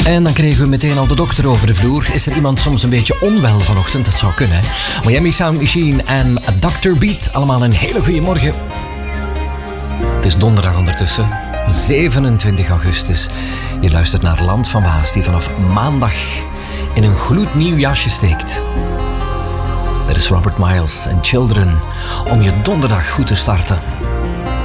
En dan kregen we meteen al de dokter over de vloer. Is er iemand soms een beetje onwel vanochtend? Dat zou kunnen, hè? Miami Sound Machine en Dr. Beat. Allemaal een hele goede morgen. Het is donderdag ondertussen. 27 augustus. Je luistert naar het Land van Waas, die vanaf maandag in een gloednieuw jasje steekt. Dit is Robert Miles en Children, om je donderdag goed te starten.